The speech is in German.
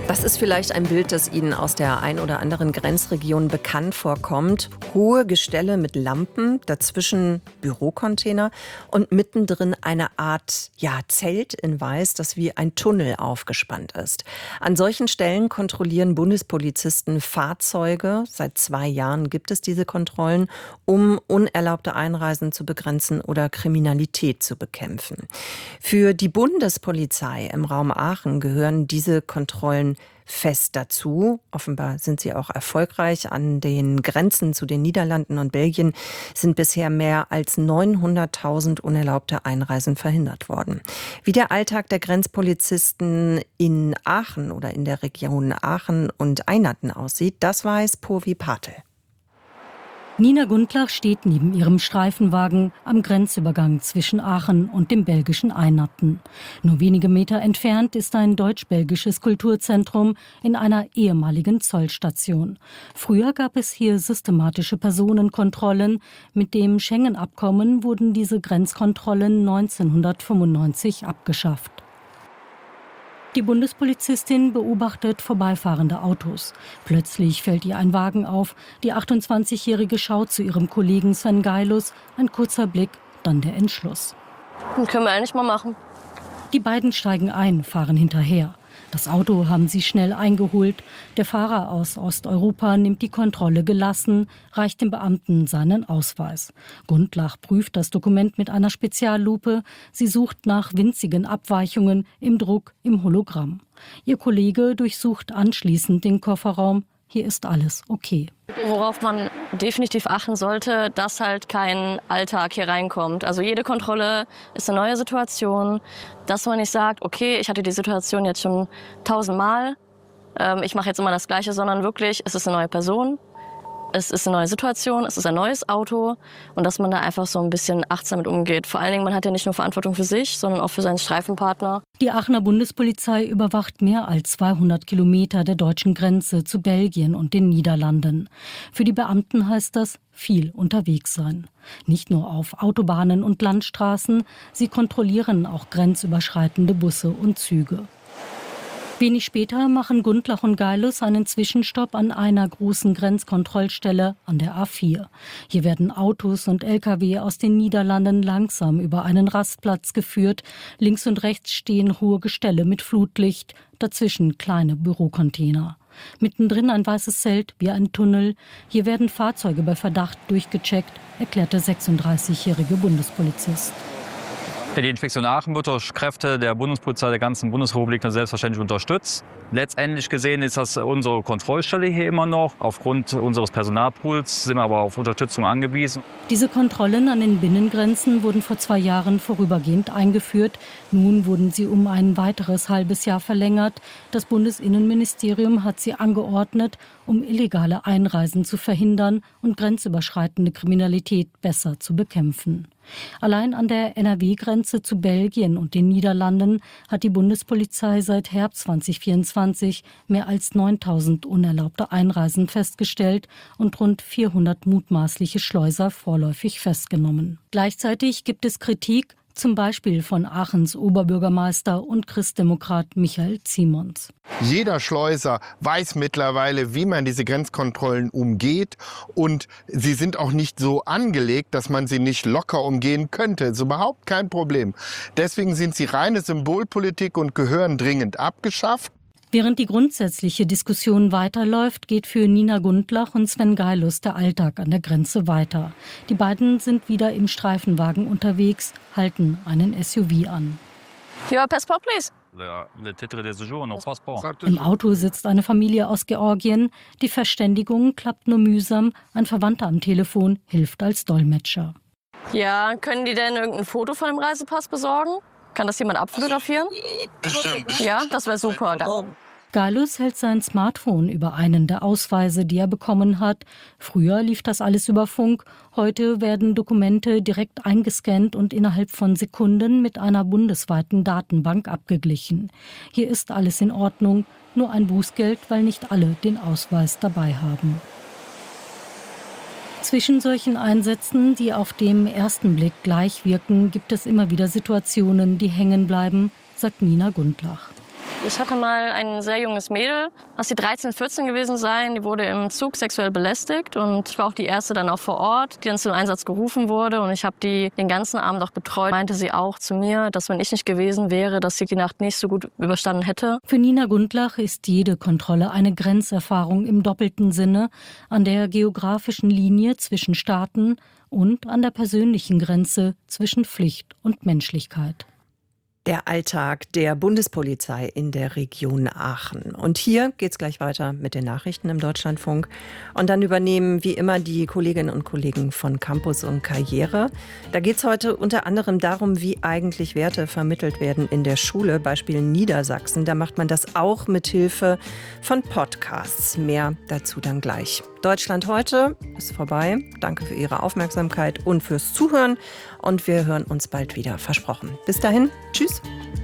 Das ist vielleicht ein Bild, das Ihnen aus der ein oder anderen Grenzregion bekannt vorkommt. Hohe Gestelle mit Lampen, dazwischen Bürocontainer und mittendrin eine Art Zelt in Weiß, das wie ein Tunnel aufgespannt ist. An solchen Stellen kontrollieren Bundespolizisten Fahrzeuge. Seit 2 Jahren gibt es diese Kontrollen, um unerlaubte Einreisen zu begrenzen oder Kriminalität zu bekämpfen. Für die Bundespolizei im Raum Aachen gehören diese Kontrollen fest dazu. Offenbar sind sie auch erfolgreich. An den Grenzen zu den Niederlanden und Belgien sind bisher mehr als 900.000 unerlaubte Einreisen verhindert worden. Wie der Alltag der Grenzpolizisten in Aachen oder in der Region Aachen und Einerten aussieht, das weiß Purvi Patel. Nina Gundlach steht neben ihrem Streifenwagen am Grenzübergang zwischen Aachen und dem belgischen Einerten. Nur wenige Meter entfernt ist ein deutsch-belgisches Kulturzentrum in einer ehemaligen Zollstation. Früher gab es hier systematische Personenkontrollen. Mit dem Schengen-Abkommen wurden diese Grenzkontrollen 1995 abgeschafft. Die Bundespolizistin beobachtet vorbeifahrende Autos. Plötzlich fällt ihr ein Wagen auf. Die 28-Jährige schaut zu ihrem Kollegen Sven Geilus. Ein kurzer Blick, dann der Entschluss. Das können wir eigentlich mal machen. Die beiden steigen ein, fahren hinterher. Das Auto haben sie schnell eingeholt. Der Fahrer aus Osteuropa nimmt die Kontrolle gelassen, reicht dem Beamten seinen Ausweis. Gundlach prüft das Dokument mit einer Speziallupe. Sie sucht nach winzigen Abweichungen im Druck, im Hologramm. Ihr Kollege durchsucht anschließend den Kofferraum. Hier ist alles okay. Worauf man definitiv achten sollte, dass halt kein Alltag hier reinkommt. Also jede Kontrolle ist eine neue Situation. Dass man nicht sagt, okay, ich hatte die Situation jetzt schon 1000 Mal, ich mache jetzt immer das Gleiche, sondern wirklich, es ist eine neue Person, es ist eine neue Situation, es ist ein neues Auto und dass man da einfach so ein bisschen achtsam mit umgeht. Vor allen Dingen, man hat ja nicht nur Verantwortung für sich, sondern auch für seinen Streifenpartner. Die Aachener Bundespolizei überwacht mehr als 200 Kilometer der deutschen Grenze zu Belgien und den Niederlanden. Für die Beamten heißt das viel unterwegs sein. Nicht nur auf Autobahnen und Landstraßen, sie kontrollieren auch grenzüberschreitende Busse und Züge. Wenig später machen Gundlach und Geilus einen Zwischenstopp an einer großen Grenzkontrollstelle an der A4. Hier werden Autos und Lkw aus den Niederlanden langsam über einen Rastplatz geführt. Links und rechts stehen hohe Gestelle mit Flutlicht, dazwischen kleine Bürocontainer. Mittendrin ein weißes Zelt wie ein Tunnel. Hier werden Fahrzeuge bei Verdacht durchgecheckt, erklärt der 36-jährige Bundespolizist. Die Inspektion Aachen wird durch Kräfte der Bundespolizei der ganzen Bundesrepublik selbstverständlich unterstützt. Letztendlich gesehen ist das unsere Kontrollstelle hier immer noch. Aufgrund unseres Personalpools sind wir aber auf Unterstützung angewiesen. Diese Kontrollen an den Binnengrenzen wurden vor 2 Jahren vorübergehend eingeführt. Nun wurden sie um ein weiteres halbes Jahr verlängert. Das Bundesinnenministerium hat sie angeordnet, um illegale Einreisen zu verhindern und grenzüberschreitende Kriminalität besser zu bekämpfen. Allein an der NRW-Grenze zu Belgien und den Niederlanden hat die Bundespolizei seit Herbst 2024 mehr als 9.000 unerlaubte Einreisen festgestellt und rund 400 mutmaßliche Schleuser vorläufig festgenommen. Gleichzeitig gibt es Kritik, zum Beispiel von Aachens Oberbürgermeister und Christdemokrat Michael Ziemons. Jeder Schleuser weiß mittlerweile, wie man diese Grenzkontrollen umgeht. Und sie sind auch nicht so angelegt, dass man sie nicht locker umgehen könnte. Das ist überhaupt kein Problem. Deswegen sind sie reine Symbolpolitik und gehören dringend abgeschafft. Während die grundsätzliche Diskussion weiterläuft, geht für Nina Gundlach und Sven Geilus der Alltag an der Grenze weiter. Die beiden sind wieder im Streifenwagen unterwegs, halten einen SUV an. Your passport, please. Im Auto sitzt eine Familie aus Georgien. Die Verständigung klappt nur mühsam. Ein Verwandter am Telefon hilft als Dolmetscher. Ja, können die denn irgendein Foto von dem Reisepass besorgen? Kann das jemand abfotografieren? Ja, das wäre super. Geilus hält sein Smartphone über einen der Ausweise, die er bekommen hat. Früher lief das alles über Funk. Heute werden Dokumente direkt eingescannt und innerhalb von Sekunden mit einer bundesweiten Datenbank abgeglichen. Hier ist alles in Ordnung, nur ein Bußgeld, weil nicht alle den Ausweis dabei haben. Zwischen solchen Einsätzen, die auf den ersten Blick gleich wirken, gibt es immer wieder Situationen, die hängen bleiben, sagt Nina Gundlach. Ich hatte mal ein sehr junges Mädel, lass sie 13, 14 gewesen sein. Die wurde im Zug sexuell belästigt und ich war auch die erste dann auch vor Ort, die dann zum Einsatz gerufen wurde. Und ich habe die den ganzen Abend auch betreut. Meinte sie auch zu mir, dass wenn ich nicht gewesen wäre, dass sie die Nacht nicht so gut überstanden hätte. Für Nina Gundlach ist jede Kontrolle eine Grenzerfahrung im doppelten Sinne, an der geografischen Linie zwischen Staaten und an der persönlichen Grenze zwischen Pflicht und Menschlichkeit. Der Alltag der Bundespolizei in der Region Aachen. Und hier geht's gleich weiter mit den Nachrichten im Deutschlandfunk. Und dann übernehmen wie immer die Kolleginnen und Kollegen von Campus und Karriere. Da geht's heute unter anderem darum, wie eigentlich Werte vermittelt werden in der Schule. Beispiel Niedersachsen. Da macht man das auch mit Hilfe von Podcasts. Mehr dazu dann gleich. Deutschland heute ist vorbei. Danke für Ihre Aufmerksamkeit und fürs Zuhören. Und wir hören uns bald wieder, versprochen. Bis dahin, tschüss.